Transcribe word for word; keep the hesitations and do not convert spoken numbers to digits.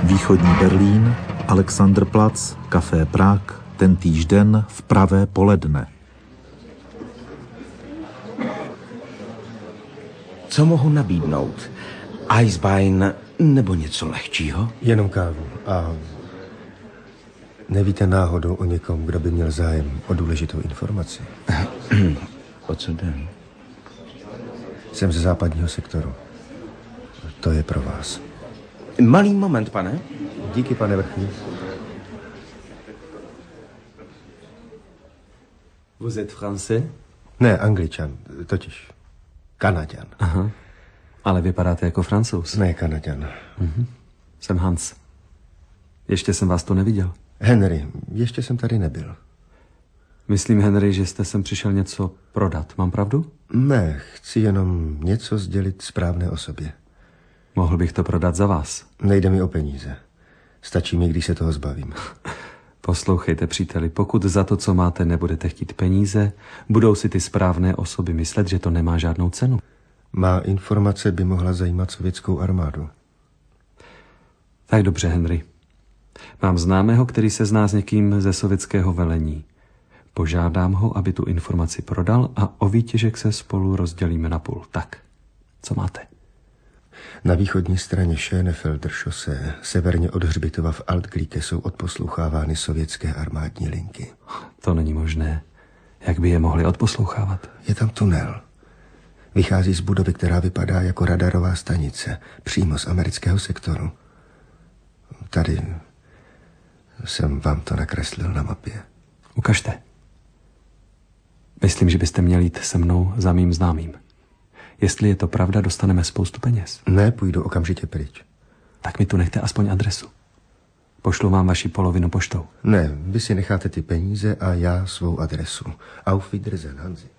Východní Berlín, Alexanderplatz, Café Prague, tentýž den v pravé poledne. Co mohu nabídnout? Eisbein nebo něco lehčího? Jenom kávu. A nevíte náhodou o někom, kdo by měl zájem o důležitou informaci? O co jde? Jsem ze západního sektoru. To je pro vás. Malý moment, pane. Díky, pane Vrchní. Vous êtes français? Ne, Angličan, totiž Kanaďan. Aha, ale vypadáte jako Francouz. Ne, Kanaďan. Mhm. Jsem Hans. Ještě jsem vás tu neviděl. Henry, ještě jsem tady nebyl. Myslím, Henry, že jste sem přišel něco prodat. Mám pravdu? Ne, chci jenom něco sdělit správné osobě. Mohl bych to prodat za vás. Nejde mi o peníze. Stačí mi, když se toho zbavím. Poslouchejte, příteli, pokud za to, co máte, nebudete chtít peníze, budou si ty správné osoby myslet, že to nemá žádnou cenu. Má informace by mohla zajímat sovětskou armádu. Tak dobře, Henry. Mám známého, který se zná s někým ze sovětského velení. Požádám ho, aby tu informaci prodal a o výtěžek se spolu rozdělíme na půl. Tak, co máte? Na východní straně Schönefelder šose, severně od hřbitova v Altglíke, jsou odposlouchávány sovětské armádní linky. To není možné. Jak by je mohli odposlouchávat? Je tam tunel. Vychází z budovy, která vypadá jako radarová stanice, přímo z amerického sektoru. Tady jsem vám to nakreslil na mapě. Ukažte. Myslím, že byste měli jít se mnou za mým známým. Jestli je to pravda, dostaneme spoustu peněz. Ne, půjdu okamžitě pryč. Tak mi tu nechte aspoň adresu. Pošlu vám vaši polovinu poštou. Ne, vy si necháte ty peníze a já svou adresu. Auf Wiedersehen, Hansi.